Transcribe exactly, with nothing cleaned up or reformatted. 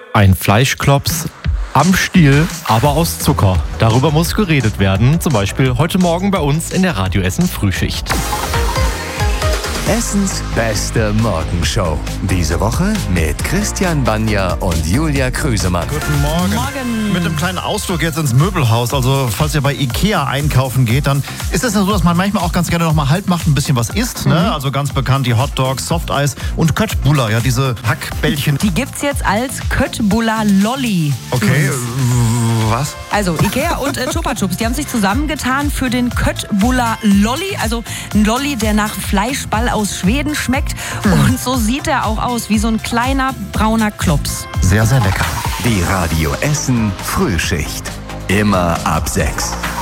Ein Fleischklops am Stiel, aber aus Zucker. Darüber muss geredet werden, zum Beispiel heute Morgen bei uns in der Radio Essen Frühschicht. Essens beste Morgenshow. Diese Woche mit Christian Banja und Julia Krüsemann. Guten Morgen. Morgen. Mit einem kleinen Ausflug jetzt ins Möbelhaus. Also falls ihr bei Ikea einkaufen geht, dann ist es ja so, dass man manchmal auch ganz gerne noch mal Halt macht, ein bisschen was isst. Mhm. Ne? Also ganz bekannt die Hot Dogs, Softeis und Köttbullar, ja diese Hackbällchen. Die gibt's jetzt als Köttbullar Lolli. Okay, äh, was? Also Ikea und äh, Chupa Chups, die haben sich zusammengetan für den Köttbullar Lolli. Also ein Lolli, der nach Fleischball aus Schweden schmeckt. Mhm. Und so sieht er auch aus, wie so ein kleiner brauner Klops. Sehr, sehr lecker. Die Radio Essen Frühschicht. Immer ab sechs.